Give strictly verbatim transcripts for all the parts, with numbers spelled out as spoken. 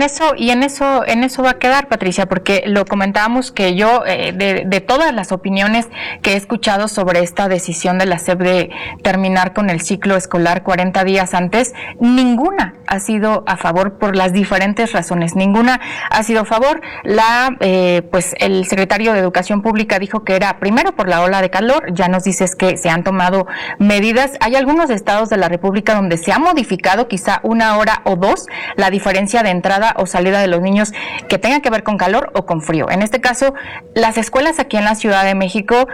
eso, y en eso, en eso va a quedar, Patricia, porque lo comentábamos que yo, eh, de, de todas las opiniones que he escuchado sobre esta decisión de la S E P de terminar con el ciclo escolar cuarenta días antes, ninguna ha sido a favor por las diferentes razones, ninguna ha sido a favor. La, eh, pues el secretario de Educación Pública dijo que era primero por la ola de calor, ya nos dices que se han tomado medidas. Hay algunos estados de la República donde se ha modificado quizá una hora o dos la diferencia de entrada o salida de los niños que tenga que ver con calor o con frío. En este caso, las escuelas aquí en la Ciudad de México,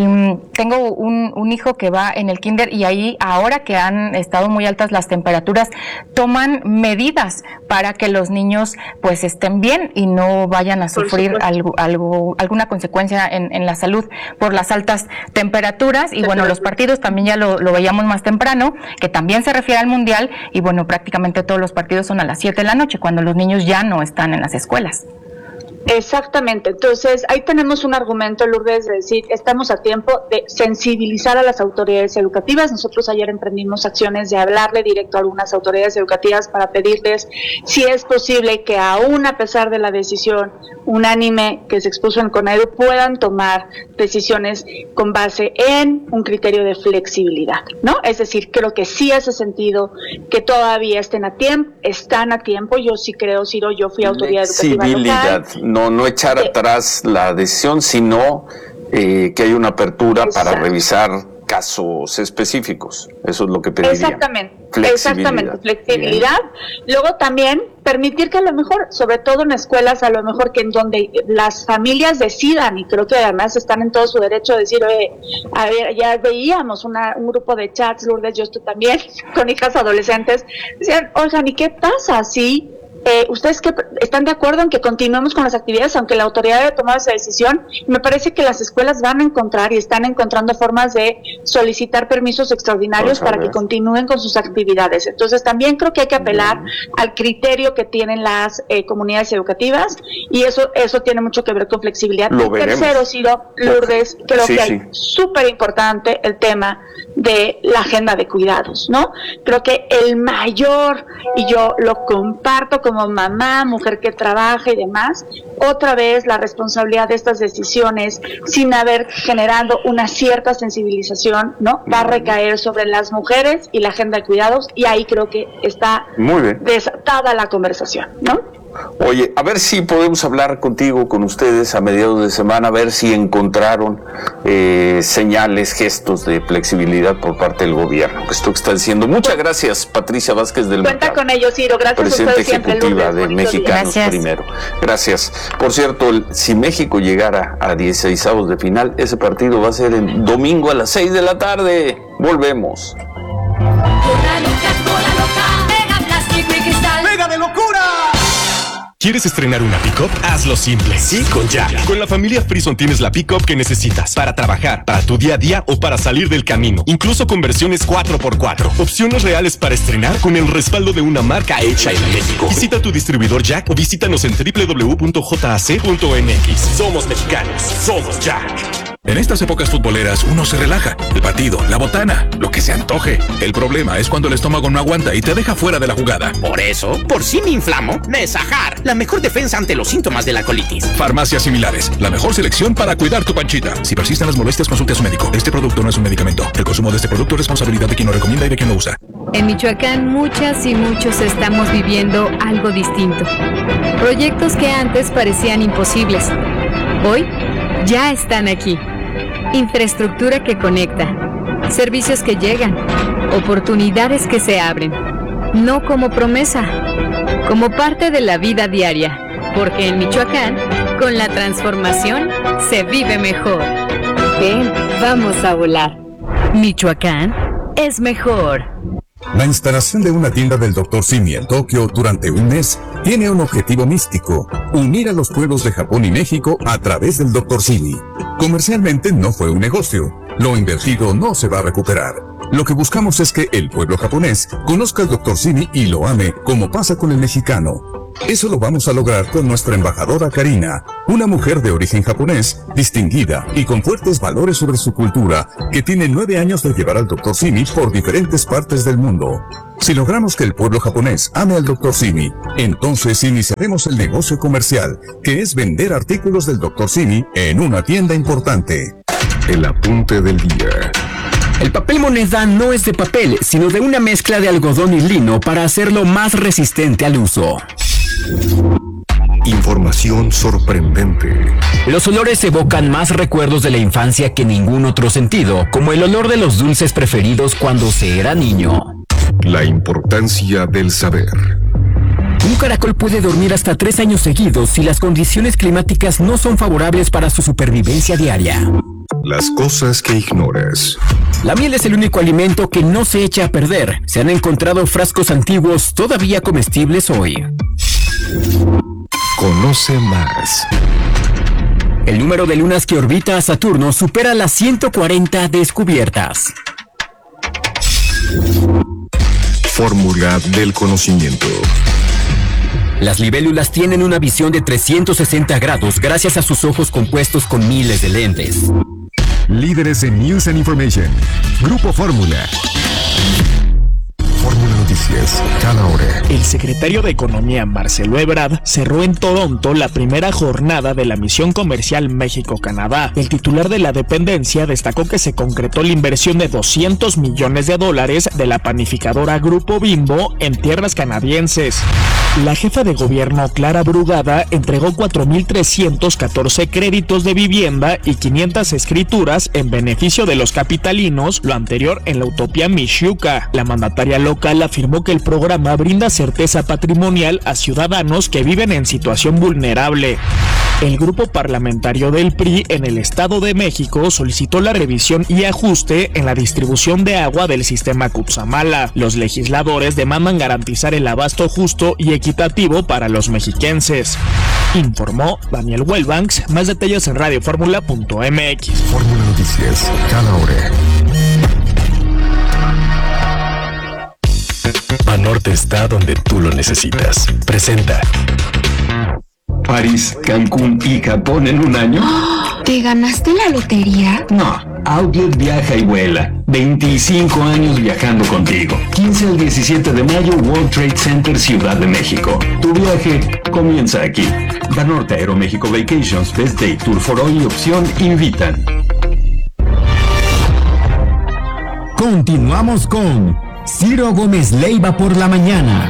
tengo un, un hijo que va en el kinder y ahí ahora que han estado muy altas las temperaturas, toman medidas para que los niños pues estén bien y no vayan a sufrir algo, algo, alguna consecuencia en, en la salud por las altas temperaturas. Y bueno, los partidos también ya lo, lo veíamos más temprano, que también se refiere al Mundial, y bueno, prácticamente todos los partidos son a las siete de la noche, cuando los niños ya no están en las escuelas. Exactamente, entonces ahí tenemos un argumento, Lourdes, de decir, estamos a tiempo de sensibilizar a las autoridades educativas. Nosotros ayer emprendimos acciones de hablarle directo a algunas autoridades educativas para pedirles si es posible que aún a pesar de la decisión unánime que se expuso en CONAEDU puedan tomar decisiones con base en un criterio de flexibilidad, ¿no? Es decir, creo que sí hace sentido que todavía estén a tiempo, están a tiempo. Yo sí creo, Ciro, yo fui autoridad educativa local. No, no echar Sí. atrás la decisión, sino eh, que hay una apertura Exacto. para revisar casos específicos. Eso es lo que pediría. Exactamente, Flexibilidad. exactamente, flexibilidad. Bien. Luego también permitir que a lo mejor, sobre todo en escuelas, a lo mejor que en donde las familias decidan, y creo que además están en todo su derecho de decir, oye, a ver, ya veíamos una, un grupo de chats, Lourdes, yo estoy también, con hijas adolescentes, decían, oigan, ¿y qué pasa si Eh, ¿ustedes qué, están de acuerdo en que continuemos con las actividades aunque la autoridad haya tomado esa decisión? Me parece que las escuelas van a encontrar y están encontrando formas de solicitar permisos extraordinarios para que continúen con sus actividades. Entonces también creo que hay que apelar mm. al criterio que tienen las eh, comunidades educativas, y eso eso tiene mucho que ver con flexibilidad. Lo y veremos. tercero, Ciro, Lourdes, creo sí, que sí. hay súper importante el tema de la agenda de cuidados, ¿no? Creo que el mayor, y yo lo comparto como mamá, mujer que trabaja y demás, otra vez la responsabilidad de estas decisiones, sin haber generado una cierta sensibilización, ¿no? Va a recaer sobre las mujeres y la agenda de cuidados, y ahí creo que está Muy bien. desatada la conversación, ¿no? Oye, a ver si podemos hablar contigo, con ustedes a mediados de semana, a ver si encontraron eh, señales, gestos de flexibilidad por parte del gobierno, que esto que está diciendo. Muchas gracias, Patricia Vázquez del Cuenta Mercado, con ellos, Ciro. Gracias presidenta a ustedes siempre, ejecutiva Lourdes, de Mexicanos Gracias. Primero. Gracias. Por cierto, el, si México llegara a dieciseisavos de final, ese partido va a ser el domingo a las seis de la tarde. Volvemos. ¡Mega de locura! ¿Quieres estrenar una pick-up? Hazlo simple. Sí, con Jack. Con la familia Frison tienes la pick-up que necesitas para trabajar, para tu día a día o para salir del camino. Incluso con versiones cuatro por cuatro. Opciones reales para estrenar con el respaldo de una marca hecha en México. Visita tu distribuidor Jack o visítanos en doble u doble u doble u punto j a c punto m x. Somos mexicanos. Somos Jack. En estas épocas futboleras uno se relaja. El partido, la botana, lo que se antoje. El problema es cuando el estómago no aguanta y te deja fuera de la jugada. Por eso, por si me inflamo, Nesajar, la mejor defensa ante los síntomas de la colitis. Farmacias similares, la mejor selección para cuidar tu panchita. Si persisten las molestias, consulte a su médico. Este producto no es un medicamento. El consumo de este producto es responsabilidad de quien lo recomienda y de quien lo usa. En Michoacán, muchas y muchos estamos viviendo algo distinto. Proyectos que antes parecían imposibles, hoy ya están aquí. Infraestructura que conecta, servicios que llegan, oportunidades que se abren, no como promesa, como parte de la vida diaria, porque en Michoacán, con la transformación, se vive mejor. Ven, vamos a volar. Michoacán es mejor. La instalación de una tienda del doctor Simi en Tokio durante un mes tiene un objetivo místico: unir a los pueblos de Japón y México a través del doctor Simi. Comercialmente no fue un negocio. Lo invertido no se va a recuperar. Lo que buscamos es que el pueblo japonés conozca al doctor Simi y lo ame, como pasa con el mexicano. Eso lo vamos a lograr con nuestra embajadora Karina, una mujer de origen japonés, distinguida y con fuertes valores sobre su cultura, que tiene nueve años de llevar al doctor Simi por diferentes partes del mundo. Si logramos que el pueblo japonés ame al doctor Simi, entonces iniciaremos el negocio comercial, que es vender artículos del doctor Simi en una tienda importante. El apunte del día. El papel moneda no es de papel, sino de una mezcla de algodón y lino para hacerlo más resistente al uso. Información sorprendente. Los olores evocan más recuerdos de la infancia que ningún otro sentido, como el olor de los dulces preferidos cuando se era niño. La importancia del saber. Un caracol puede dormir hasta tres años seguidos si las condiciones climáticas no son favorables para su supervivencia diaria. Las cosas que ignoras. La miel es el único alimento que no se echa a perder. Se han encontrado frascos antiguos todavía comestibles hoy. Conoce más. El número de lunas que orbita a Saturno supera las ciento cuarenta descubiertas. Fórmula del conocimiento. Las libélulas tienen una visión de trescientos sesenta grados gracias a sus ojos compuestos con miles de lentes. Líderes en News and Information. Grupo Fórmula. Fórmula Noticias, cada hora. El secretario de Economía, Marcelo Ebrard, cerró en Toronto la primera jornada de la misión comercial México-Canadá. El titular de la dependencia destacó que se concretó la inversión de doscientos millones de dólares de la panificadora Grupo Bimbo en tierras canadienses. La jefa de gobierno, Clara Brugada, entregó cuatro mil trescientos catorce créditos de vivienda y quinientas escrituras en beneficio de los capitalinos, lo anterior en la utopía Mixhuca. La mandataria local afirmó que el programa brinda certeza patrimonial a ciudadanos que viven en situación vulnerable. El grupo parlamentario del P R I en el Estado de México solicitó la revisión y ajuste en la distribución de agua del sistema Cutzamala. Los legisladores demandan garantizar el abasto justo y equitativo para los mexiquenses. Informó Daniel Wellbanks. Más detalles en radio fórmula punto m x. Fórmula Noticias, cada hora. Banorte está donde tú lo necesitas. Presenta París, Cancún y Japón en un año. ¿Te ganaste la lotería? No, Outlet viaja y vuela. veinticinco años viajando contigo. quince al diecisiete de mayo, World Trade Center, Ciudad de México. Tu viaje comienza aquí. Banorte Aeroméxico Vacations, Best Day, Tour for All y Opción invitan. Continuamos con Ciro Gómez Leiva por la mañana.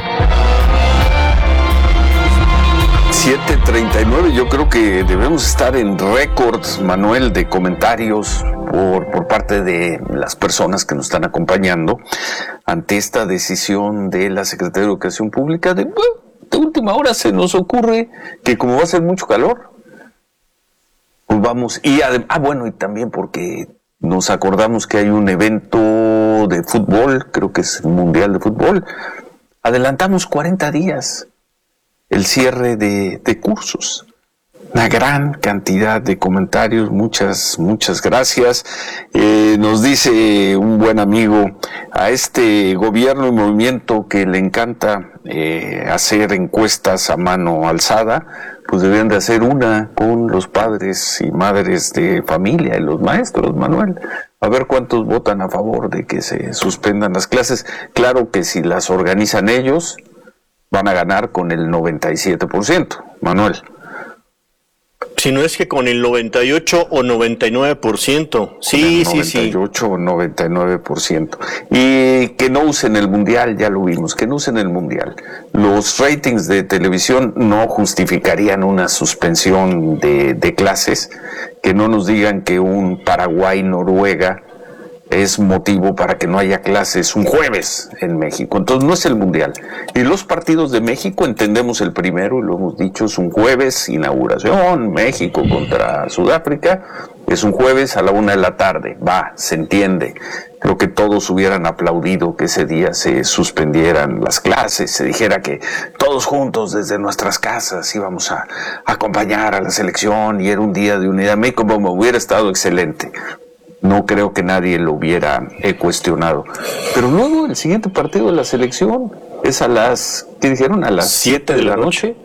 siete treinta y nueve, yo creo que debemos estar en récords, Manuel, de comentarios por, por parte de las personas que nos están acompañando ante esta decisión de la Secretaría de Educación Pública de, de última hora se nos ocurre que como va a ser mucho calor, pues vamos, y además, ah bueno, y también porque nos acordamos que hay un evento de fútbol, creo que es el Mundial de Fútbol, adelantamos cuarenta días el cierre de, de cursos. Una gran cantidad de comentarios, muchas, muchas gracias. Eh, nos dice un buen amigo, a este gobierno y movimiento que le encanta eh, hacer encuestas a mano alzada, pues deberían de hacer una con los padres y madres de familia y los maestros, Manuel. A ver cuántos votan a favor de que se suspendan las clases. Claro que si las organizan ellos, van a ganar con el noventa y siete por ciento, Manuel. Si no es que con el noventa y ocho o noventa y nueve por ciento. Sí, sí, sí. noventa y ocho o noventa y nueve por ciento. Y que no usen el mundial, ya lo vimos, que no usen el mundial. Los ratings de televisión no justificarían una suspensión de, de clases. Que no nos digan que un Paraguay-Noruega es motivo para que no haya clases un jueves en México. Entonces no es el mundial. Y los partidos de México, entendemos el primero, y lo hemos dicho, es un jueves, inauguración, México contra Sudáfrica, es un jueves a la una de la tarde, va, se entiende. Creo que todos hubieran aplaudido que ese día se suspendieran las clases, se dijera que todos juntos desde nuestras casas íbamos a, a acompañar a la selección y era un día de unidad. México, como hubiera estado excelente. No creo que nadie lo hubiera eh, cuestionado. Pero luego el siguiente partido de la selección, Es a las, ¿qué dijeron? A las siete de la noche.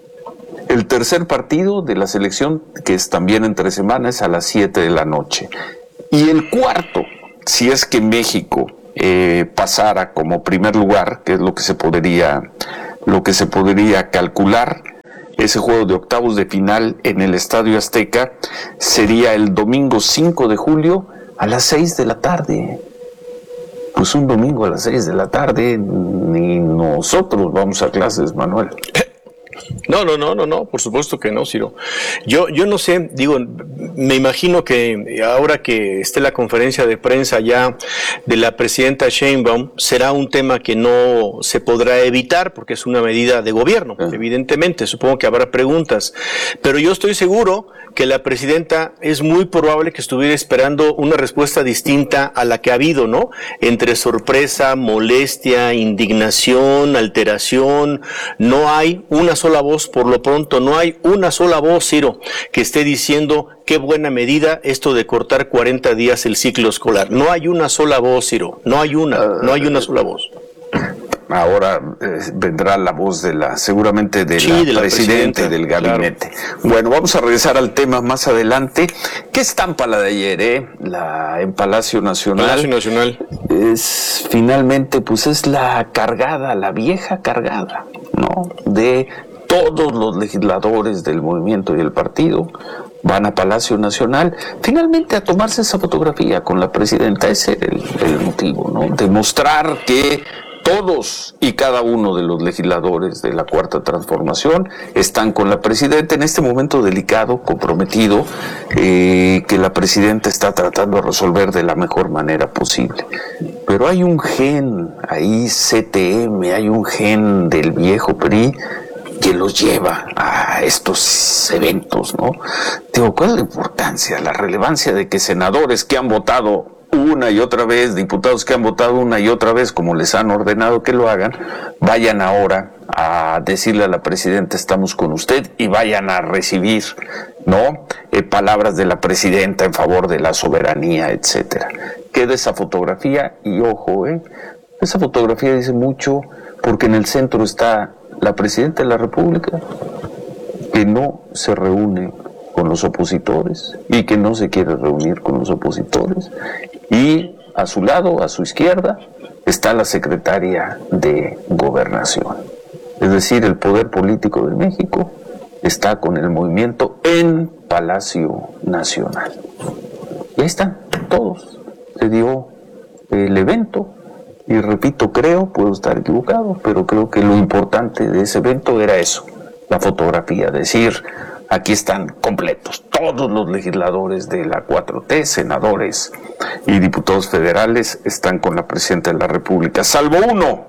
El tercer partido de la selección, que es también entre semana, es a las siete de la noche. Y el cuarto, si es que México eh, pasara como primer lugar, que es lo que se podría, lo que se podría calcular, ese juego de octavos de final en el Estadio Azteca sería el domingo cinco de julio a las seis de la tarde. Pues un domingo a las seis de la tarde, ni nosotros vamos a clases, Manuel. No, no, no, no, no, por supuesto que no, Ciro. Yo, yo no sé, digo, me imagino que ahora que esté la conferencia de prensa ya de la presidenta Sheinbaum, será un tema que no se podrá evitar porque es una medida de gobierno, uh-huh. evidentemente, supongo que habrá preguntas, pero yo estoy seguro que la presidenta es muy probable que estuviera esperando una respuesta distinta a la que ha habido, ¿no? Entre sorpresa, molestia, indignación, alteración, no hay una sola voz, por lo pronto, no hay una sola voz, Ciro, que esté diciendo qué buena medida esto de cortar cuarenta días el ciclo escolar. No hay una sola voz, Ciro, no hay una, no hay una sola voz. Ahora eh, vendrá la voz de la, seguramente de, sí, la, de la presidente del gabinete. Claro. Bueno, vamos a regresar al tema más adelante. ¿Qué estampa la de ayer, eh? La en Palacio Nacional. Palacio Nacional. Es finalmente, pues es la cargada, la vieja cargada, ¿no? De todos los legisladores del movimiento y el partido van a Palacio Nacional, finalmente a tomarse esa fotografía con la presidenta. Ese era el, el motivo, ¿no? Demostrar que todos y cada uno de los legisladores de la Cuarta Transformación están con la presidenta en este momento delicado, comprometido, eh, que la presidenta está tratando de resolver de la mejor manera posible. Pero hay un gen ahí, C T M, hay un gen del viejo P R I que los lleva a estos eventos, ¿no? Digo, ¿cuál es la importancia, la relevancia de que senadores que han votado una y otra vez, diputados que han votado una y otra vez, como les han ordenado que lo hagan, vayan ahora a decirle a la presidenta estamos con usted y vayan a recibir, ¿no? Eh, palabras de la presidenta en favor de la soberanía, etcétera? Queda esa fotografía y ojo, ¿eh? Esa fotografía dice mucho porque en el centro está la presidenta de la República, que no se reúne con los opositores y que no se quiere reunir con los opositores, y a su lado, a su izquierda, está la secretaria de Gobernación. Es decir, el poder político de México está con el movimiento en Palacio Nacional. Y ahí están todos. Se dio el evento. Y repito, creo, puedo estar equivocado, pero creo que lo importante de ese evento era eso, la fotografía, decir, aquí están completos, todos los legisladores de la cuatro T, senadores y diputados federales están con la presidenta de la República, salvo uno.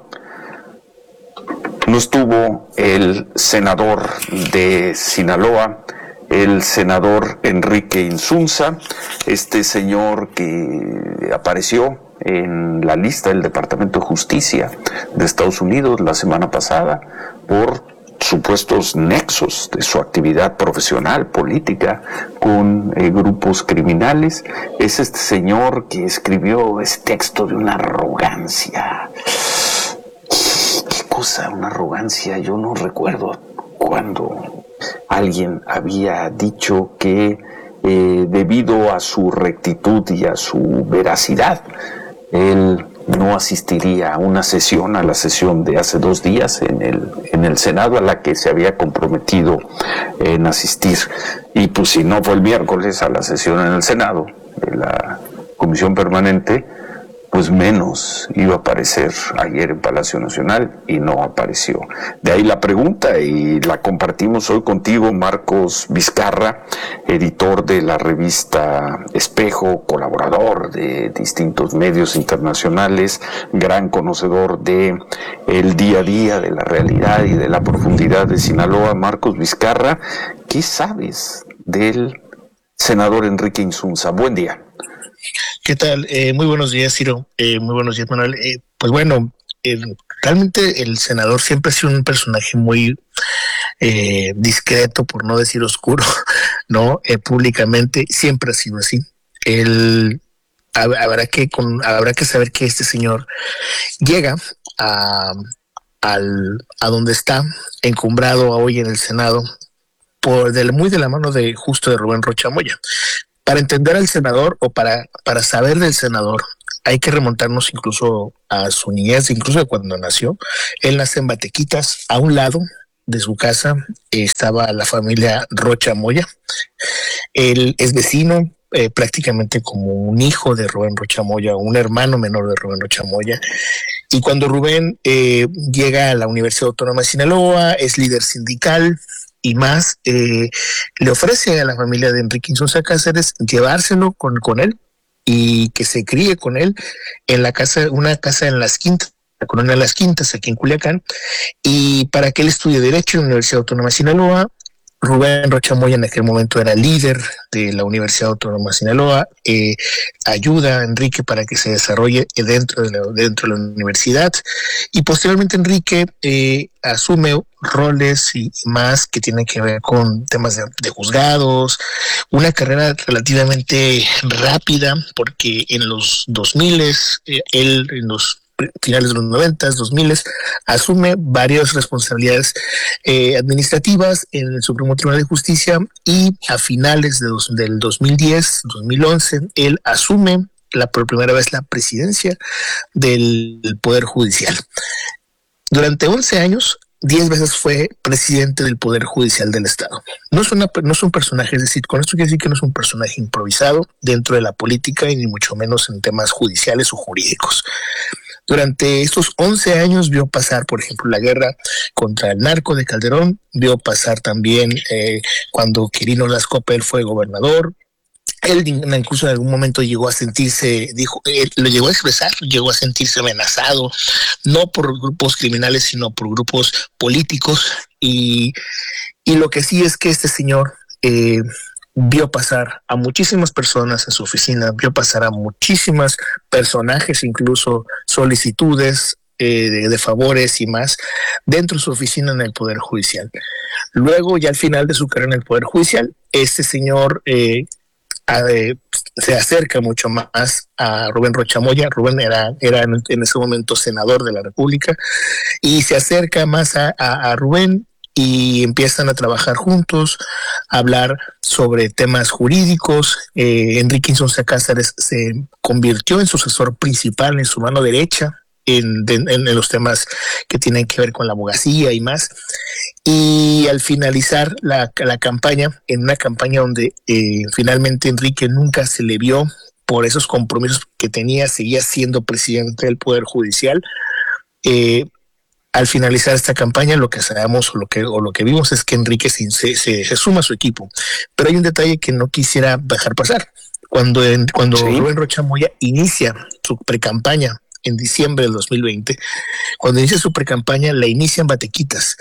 No estuvo el senador de Sinaloa, el senador Enrique Insunza, este señor que apareció en la lista del Departamento de Justicia de Estados Unidos la semana pasada por supuestos nexos de su actividad profesional, política, con eh, grupos criminales. Es este señor que escribió ese texto de una arrogancia. ¿Qué, qué cosa, una arrogancia? Yo no recuerdo cuando alguien había dicho que eh, debido a su rectitud y a su veracidad, él no asistiría a una sesión, a la sesión de hace dos días en el, en el Senado, a la que se había comprometido en asistir. Y pues si no fue el miércoles a la sesión en el Senado de la Comisión Permanente, pues menos iba a aparecer ayer en Palacio Nacional y no apareció. De ahí la pregunta y la compartimos hoy contigo, Marcos Vizcarra, editor de la revista Espejo, colaborador de distintos medios internacionales, gran conocedor de el día a día, de la realidad y de la profundidad de Sinaloa. Marcos Vizcarra, ¿qué sabes del senador Enrique Insunza? Buen día. ¿Qué tal? Eh, muy buenos días, Ciro. Eh, muy buenos días, Manuel. Eh, pues bueno, eh, realmente el senador siempre ha sido un personaje muy eh, discreto, por no decir oscuro, ¿no? Eh, públicamente siempre ha sido así. Él habrá que con, habrá que saber que este señor llega a al a donde está encumbrado hoy en el Senado, por del, muy de la mano de justo de Rubén Rocha Moya. Para entender al senador o para, para saber del senador, hay que remontarnos incluso a su niñez, incluso de cuando nació. Él nace en Batequitas, a un lado de su casa estaba la familia Rocha Moya. Él es vecino, eh, prácticamente como un hijo de Rubén Rocha Moya, un hermano menor de Rubén Rocha Moya. Y cuando Rubén eh, llega a la Universidad Autónoma de Sinaloa, es líder sindical y más, eh, le ofrece a la familia de Enrique Insunza Cáceres llevárselo con, con él y que se críe con él en la casa, una casa en Las Quintas, la colonia de Las Quintas, aquí en Culiacán, y para que él estudie Derecho en la Universidad Autónoma de Sinaloa. Rubén Rocha Moya en aquel momento era líder de la Universidad Autónoma de Sinaloa, eh, ayuda a Enrique para que se desarrolle dentro de la, dentro de la universidad, y posteriormente Enrique eh, asume roles y, y más que tienen que ver con temas de, de juzgados, una carrera relativamente rápida, porque en los dos mil, eh, él en los finales de los noventas, dos miles, asume varias responsabilidades eh, administrativas en el Supremo Tribunal de Justicia, y a finales de dos, del dos mil diez, dos mil once, él asume la, por primera vez la presidencia del, del Poder Judicial. Durante once años, diez veces fue presidente del Poder Judicial del Estado. No es, una, no es un personaje, es decir, con esto quiere decir que no es un personaje improvisado dentro de la política y ni mucho menos en temas judiciales o jurídicos. Durante estos once años vio pasar, por ejemplo, la guerra contra el narco de Calderón, vio pasar también eh, cuando Quirino Ordaz Coppel fue gobernador. Él incluso en algún momento llegó a sentirse, dijo, eh, lo llegó a expresar, llegó a sentirse amenazado, no por grupos criminales, sino por grupos políticos. Y, y lo que sí es que este señor eh, vio pasar a muchísimas personas en su oficina, vio pasar a muchísimas personajes, incluso solicitudes eh, de, de favores y más, dentro de su oficina en el Poder Judicial. Luego, ya al final de su carrera en el Poder Judicial, este señor eh, a, eh, se acerca mucho más a Rubén Rocha Moya. Rubén era, era en, en ese momento senador de la República, y se acerca más a, a, a Rubén, y empiezan a trabajar juntos, a hablar sobre temas jurídicos. Eh, Enrique Insunza Cáceres se convirtió en su asesor principal, en su mano derecha, en, en, en los temas que tienen que ver con la abogacía y más. Y al finalizar la, la campaña, en una campaña donde eh, finalmente Enrique nunca se le vio por esos compromisos que tenía, seguía siendo presidente del Poder Judicial. Eh, Al finalizar esta campaña, lo que sabemos o lo que, o lo que vimos es que Enrique se, se, se suma a su equipo. Pero hay un detalle que no quisiera dejar pasar. Cuando, en, cuando ¿Sí? Rubén Rocha Moya inicia su precampaña en diciembre del dos mil veinte, cuando inicia su precampaña, la inicia en Batequitas,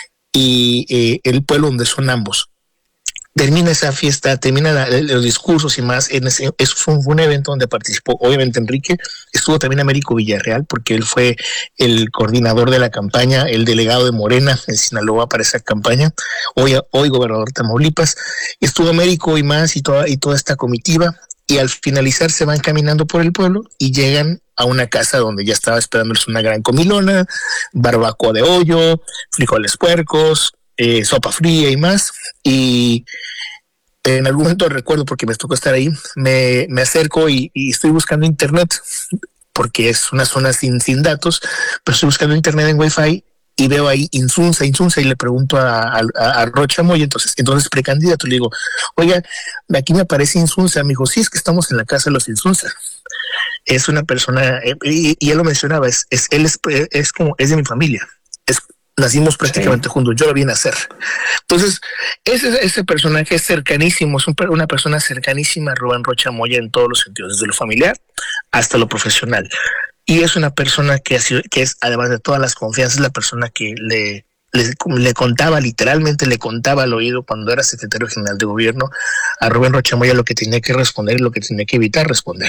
y eh, el pueblo donde son ambos. Termina esa fiesta, termina la, los discursos y más. En ese, eso fue un, fue un evento donde participó, obviamente, Enrique. Estuvo también Américo Villarreal, porque él fue el coordinador de la campaña, el delegado de Morena en Sinaloa para esa campaña, hoy, hoy gobernador de Tamaulipas. Estuvo Américo y más, y toda, y toda esta comitiva, y al finalizar se van caminando por el pueblo y llegan a una casa donde ya estaba esperándoles una gran comilona, barbacoa de hoyo, frijoles puercos, Eh, sopa fría y más. Y en algún momento recuerdo, porque me tocó estar ahí, me, me acerco y, y estoy buscando internet, porque es una zona sin, sin datos, pero estoy buscando internet en Wi-Fi y veo ahí Insunza, Insunza, y le pregunto a, a, a Rocha Moya, entonces, entonces precandidato, le digo, oiga, aquí me aparece Insunza. Me dijo, sí, es que estamos en la casa de los Insunza. Es una persona, eh, y, y él lo mencionaba, es, es, él es, es como, es de mi familia, es nacimos prácticamente sí. juntos, yo lo vi nacer. Entonces, ese, ese personaje es cercanísimo, es un, una persona cercanísima a Rubén Rocha Moya en todos los sentidos, desde lo familiar hasta lo profesional. Y es una persona que, ha sido, que es, además de todas las confianzas, la persona que le, le, le contaba, literalmente le contaba al oído cuando era secretario general de gobierno a Rubén Rocha Moya lo que tenía que responder y lo que tenía que evitar responder.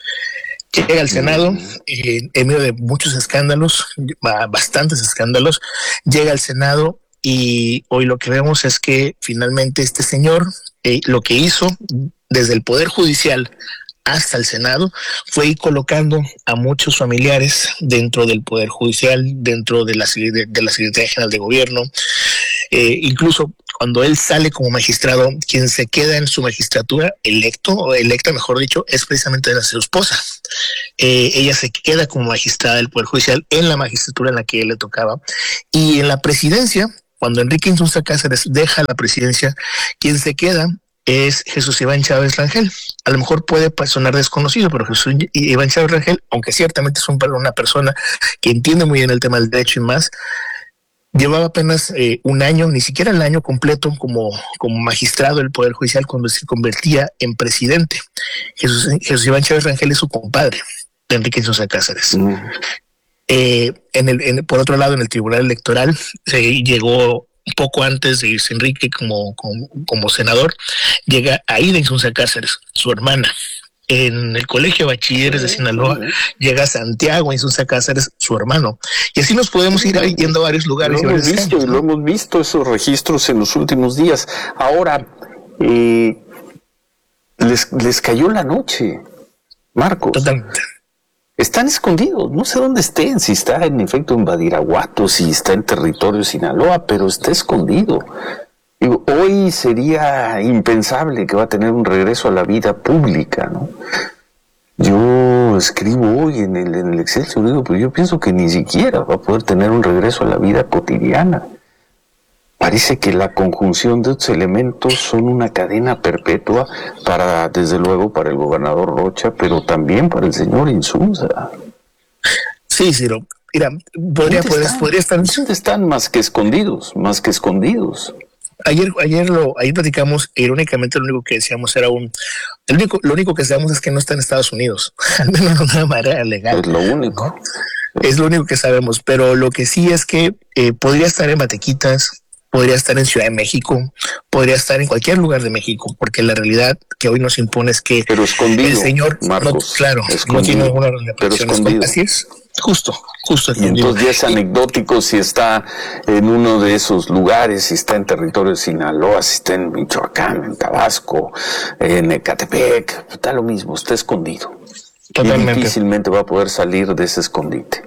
Llega al Senado, eh, en medio de muchos escándalos, bastantes escándalos, llega al Senado, y hoy lo que vemos es que finalmente este señor eh, lo que hizo desde el Poder Judicial hasta el Senado, fue ir colocando a muchos familiares dentro del Poder Judicial, dentro de la, de, de la Secretaría General de Gobierno. Eh, incluso cuando él sale como magistrado, quien se queda en su magistratura, electo, o electa mejor dicho, es precisamente la su esposa. Eh, ella se queda como magistrada del Poder Judicial en la magistratura en la que él le tocaba. Y en la presidencia, cuando Enrique Insunza Cáceres deja la presidencia, quien se queda es Jesús Iván Chávez Rangel. A lo mejor puede sonar desconocido, pero Jesús Iván Chávez Rangel, aunque ciertamente es un, una persona que entiende muy bien el tema del derecho y más, llevaba apenas eh, un año, ni siquiera el año completo como, como magistrado del Poder Judicial cuando se convertía en presidente. Jesús, Jesús Iván Chávez Rangel es su compadre de Enrique Insunza Cáceres. Mm. Eh, en el, en, por otro lado, en el Tribunal Electoral se llegó un poco antes de irse Enrique como, como, como senador, llega Aída Insunza Cáceres, su hermana. En el Colegio de Bachilleres de Sinaloa llega Santiago Insunza Cáceres, su hermano. Y así nos podemos ir yendo a varios lugares. Lo y hemos visto, años, ¿no? Lo hemos visto esos registros en los últimos días. Ahora, eh, les, les cayó la noche, Marcos. Totalmente. Están escondidos, no sé dónde estén, si está en efecto en Badiraguato, si está en territorio Sinaloa, pero está escondido. Digo, hoy sería impensable que va a tener un regreso a la vida pública, ¿no? Yo escribo hoy en el, en el Excelsior, digo, pero yo pienso que ni siquiera va a poder tener un regreso a la vida cotidiana. Parece que la conjunción de estos elementos son una cadena perpetua para, desde luego, para el gobernador Rocha, pero también para el señor Insunza. Sí, Ciro. Mira, podría, podría, podría estar... ¿Dónde están más que escondidos? Más que escondidos. Ayer, ayer lo, ayer platicamos, irónicamente lo único que decíamos era un, el único, lo único que sabemos es que no está en Estados Unidos, al menos de una manera legal. Es lo único. ¿No? Es lo único que sabemos, pero lo que sí es que eh, podría estar en Matequitas, podría estar en Ciudad de México, podría estar en cualquier lugar de México, porque la realidad que hoy nos impone es que pero escondido, el señor, Marcos, no, claro, escondido, no tiene alguna pero escondido. Así es. Justo, justo. Y entonces ya es anecdótico si está en uno de esos lugares, si está en territorio de Sinaloa, si está en Michoacán, en Tabasco, en Ecatepec, está lo mismo, está escondido. Totalmente. Y difícilmente va a poder salir de ese escondite.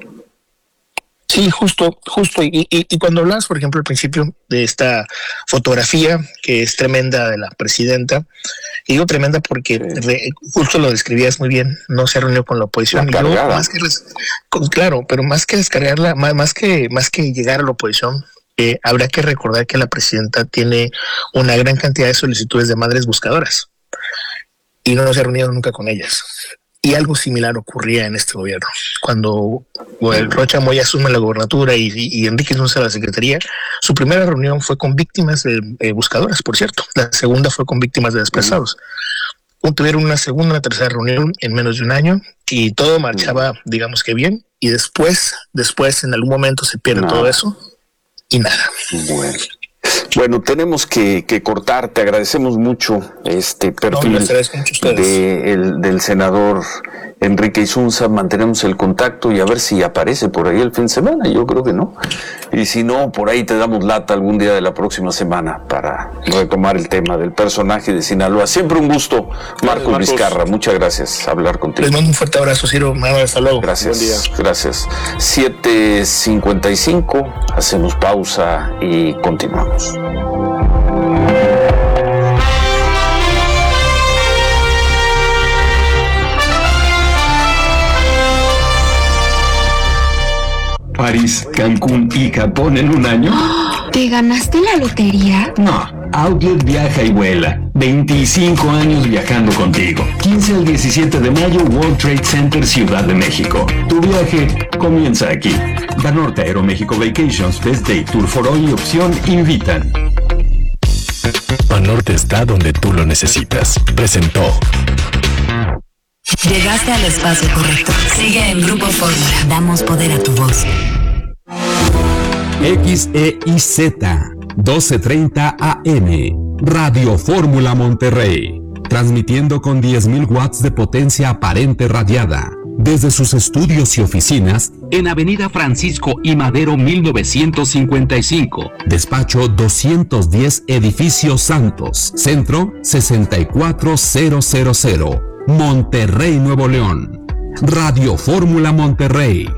Sí, justo, justo. Y, y, y cuando hablas, por ejemplo, al principio de esta fotografía que es tremenda de la presidenta, y digo tremenda porque sí. re, justo lo describías muy bien, no se reunió con la oposición. La y yo, más que con, claro, pero más que descargarla, más, más que más que llegar a la oposición, eh, habrá que recordar que la presidenta tiene una gran cantidad de solicitudes de madres buscadoras y no se ha reunido nunca con ellas. Y algo similar ocurría en este gobierno. Cuando el Rocha Moya asume la gobernatura y, y, y Enrique Insunza la secretaría, su primera reunión fue con víctimas de eh, buscadoras, por cierto. La segunda fue con víctimas de desplazados. Uh-huh. Tuvieron una segunda, una tercera reunión en menos de un año y todo marchaba, uh-huh. digamos que bien. Y después, después en algún momento se pierde no. todo eso y nada. Bueno. Bueno, tenemos que, que cortar. Te agradecemos mucho este perfil no, mucho de el, del senador Enrique Insunza. Mantenemos el contacto y a ver si aparece por ahí el fin de semana. Yo creo que no. Y si no, por ahí te damos lata algún día de la próxima semana para retomar el tema del personaje de Sinaloa. Siempre un gusto, Marcos Vizcarra. Muchas gracias por hablar contigo. Les mando un fuerte abrazo, Ciro. Hasta luego. Gracias. Buen día. Gracias. siete cincuenta y cinco. Hacemos pausa y continuamos. París, Cancún y Japón en un año. ¿Te ganaste la lotería? No, Outlet viaja y vuela. veinticinco años viajando contigo. quince al diecisiete de mayo, World Trade Center, Ciudad de México. Tu viaje comienza aquí. Banorte Aeroméxico Vacations, Best Day, Tour for Hoy y Opción invitan. Banorte está donde tú lo necesitas. Presentó. Llegaste al espacio correcto. Sigue en Grupo Fórmula. Damos poder a tu voz. X E I Z doce treinta A M Radio Fórmula Monterrey, transmitiendo con diez mil watts de potencia aparente radiada desde sus estudios y oficinas en Avenida Francisco I. Madero mil novecientos cincuenta y cinco, despacho doscientos diez, Edificio Santos, Centro sesenta y cuatro mil. Monterrey, Nuevo León. Radio Fórmula Monterrey.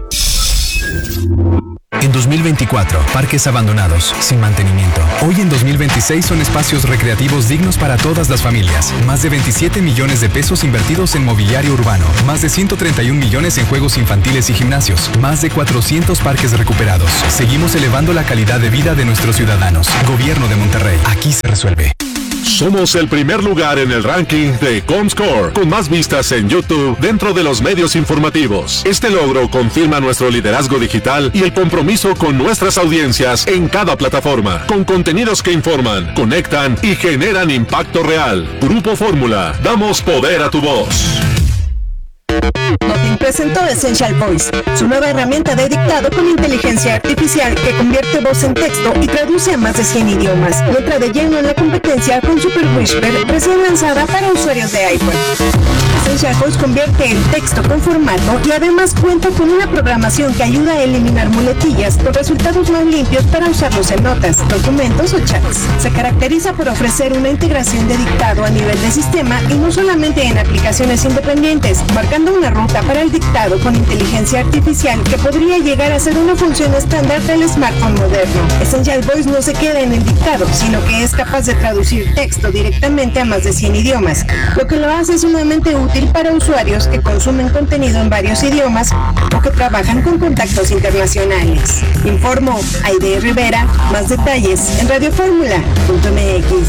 En dos mil veinticuatro, parques abandonados, sin mantenimiento. Hoy en dos mil veintiséis son espacios recreativos dignos para todas las familias. Más de veintisiete millones de pesos invertidos en mobiliario urbano. Más de ciento treinta y un millones en juegos infantiles y gimnasios. Más de cuatrocientos parques recuperados. Seguimos elevando la calidad de vida de nuestros ciudadanos. Gobierno de Monterrey. Aquí se resuelve. Somos el primer lugar en el ranking de Comscore, con más vistas en YouTube dentro de los medios informativos. Este logro confirma nuestro liderazgo digital y el compromiso con nuestras audiencias en cada plataforma, con contenidos que informan, conectan y generan impacto real. Grupo Fórmula, damos poder a tu voz. Nothing presentó Essential Voice, su nueva herramienta de dictado con inteligencia artificial que convierte voz en texto y traduce a más de cien idiomas. Letra de lleno en la competencia con Super Whisper, recién lanzada para usuarios de iPhone. Essential Voice convierte el texto con formato y además cuenta con una programación que ayuda a eliminar muletillas con resultados más limpios para usarlos en notas, documentos o chats. Se caracteriza por ofrecer una integración de dictado a nivel de sistema y no solamente en aplicaciones independientes, marcando una ruta para el dictado con inteligencia artificial que podría llegar a ser una función estándar del smartphone moderno. Essential Voice no se queda en el dictado, sino que es capaz de traducir texto directamente a más de cien idiomas, lo que lo hace sumamente útil para usuarios que consumen contenido en varios idiomas o que trabajan con contactos internacionales. Informó Aide Rivera. Más detalles en radio fórmula punto m x.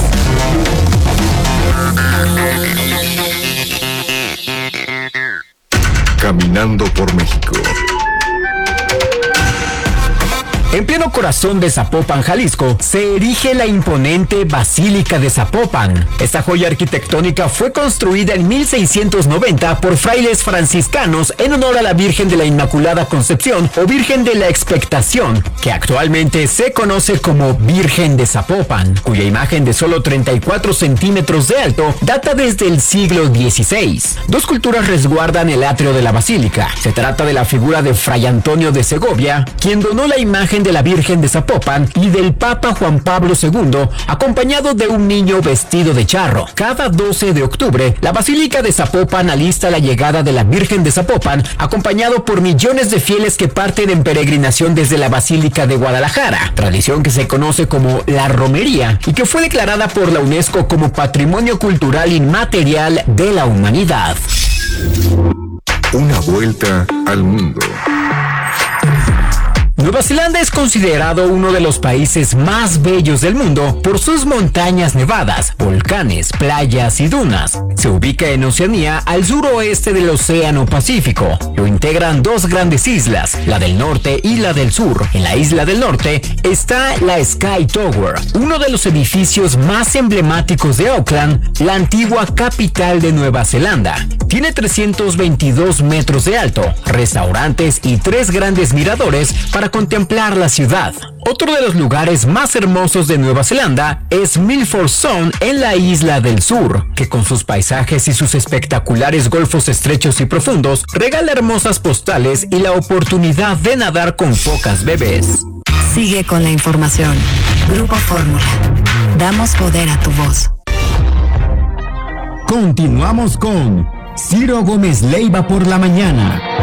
Caminando por México. En pleno corazón de Zapopan, Jalisco, se erige la imponente Basílica de Zapopan. Esta joya arquitectónica fue construida en mil seiscientos noventa por frailes franciscanos en honor a la Virgen de la Inmaculada Concepción o Virgen de la Expectación, que actualmente se conoce como Virgen de Zapopan, cuya imagen de solo treinta y cuatro centímetros de alto data desde el siglo dieciséis. Dos culturas resguardan el atrio de la basílica. Se trata de la figura de Fray Antonio de Segovia, quien donó la imagen de la Virgen de Zapopan, y del Papa Juan Pablo segundo, acompañado de un niño vestido de charro. Cada doce de octubre, la Basílica de Zapopan alista la llegada de la Virgen de Zapopan, acompañado por millones de fieles que parten en peregrinación desde la Basílica de Guadalajara, tradición que se conoce como la romería y que fue declarada por la UNESCO como Patrimonio Cultural Inmaterial de la Humanidad. Una vuelta al mundo. Nueva Zelanda es considerado uno de los países más bellos del mundo por sus montañas nevadas, volcanes, playas y dunas. Se ubica en Oceanía, al suroeste del Océano Pacífico. Lo integran dos grandes islas, la del norte y la del sur. En la isla del norte está la Sky Tower, uno de los edificios más emblemáticos de Auckland, la antigua capital de Nueva Zelanda. Tiene trescientos veintidós metros de alto, restaurantes y tres grandes miradores para contemplar la ciudad. Otro de los lugares más hermosos de Nueva Zelanda es Milford Sound en la isla del sur, que con sus paisajes y sus espectaculares golfos estrechos y profundos regala hermosas postales y la oportunidad de nadar con focas bebés. Sigue con la información. Grupo Fórmula. Damos poder a tu voz. Continuamos con Ciro Gómez Leiva por la mañana.